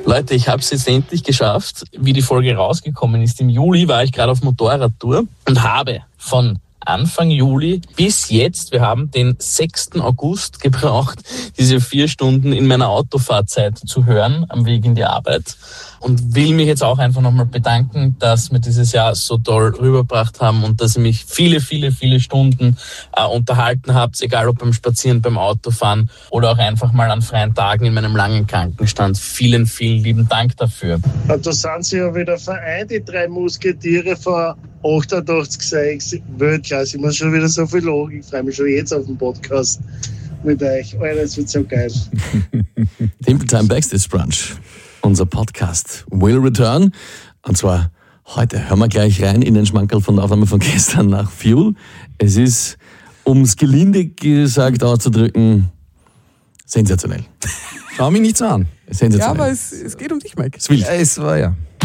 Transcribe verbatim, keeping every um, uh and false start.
Leute, ich habe es jetzt endlich geschafft. Wie die Folge rausgekommen ist, im Juli war ich gerade auf Motorradtour und habe von Anfang Juli bis jetzt, wir haben den sechsten August gebraucht, diese vier Stunden in meiner Autofahrzeit zu hören am Weg in die Arbeit. Und will mich jetzt auch einfach nochmal bedanken, dass wir dieses Jahr so toll rübergebracht haben und dass ihr mich viele, viele, viele Stunden äh, unterhalten habt, egal ob beim Spazieren, beim Autofahren oder auch einfach mal an freien Tagen in meinem langen Krankenstand. Vielen, vielen lieben Dank dafür. Und da sind sie ja wieder vereint, die drei Musketiere von achtundachtzig, sechs, Weltklasse. Ich muss schon wieder so viel lachen. Ich freue mich schon jetzt auf den Podcast mit euch. Alter, es wird so geil. Simple Time Backstage Brunch. Unser Podcast will return. Und zwar heute. Hören wir gleich rein in den Schmankerl von der Aufnahme von gestern nach Fuel. Es ist, um es gelinde gesagt auszudrücken, sensationell. Schau mich nicht so an. Sensationell. Ja, aber es, es geht um dich, Mike. Es will. Es war ja.